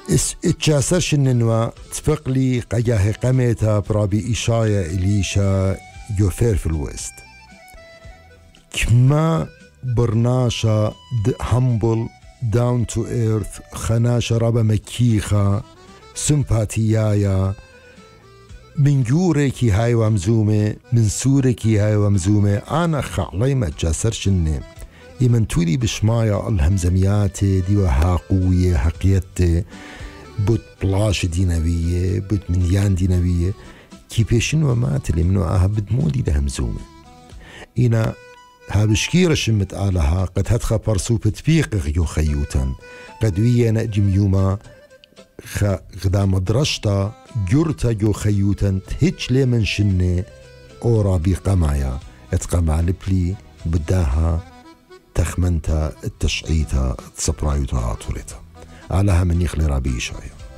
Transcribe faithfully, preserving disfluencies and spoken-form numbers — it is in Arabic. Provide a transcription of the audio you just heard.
اتشاسر شننوا تفقلي قجاه قميتا برابي إشايا إليشا يوفير في الوست كما برناشا همبل داون تو ايرث خناشا رابا مكيخا سمباتيايا من جوريكي هاي ومزومة من سوريكي هاي ومزومة أنا خعلي ما تجاسر شنن إمن تولي بشمايا الهمزمياتي ديوها قوية حقيقتي بوت بلاش دينوية بوت منيان دينوية كي بيشن ومات اللي منو آها بدمودي لهمزومة إنا هابشكيرة شمت آلها قد هتخا برسو بتبيق غيو خيوتا قد ويانا جميوما غدا مدرشتا جرتا جو خيوتا تهج لي من شنة أورا بقمايا اتقمع لبلي بداها تخمنتا التشعيتا تصبرايوتا عطولتا علىها من يخلي ربي شايا.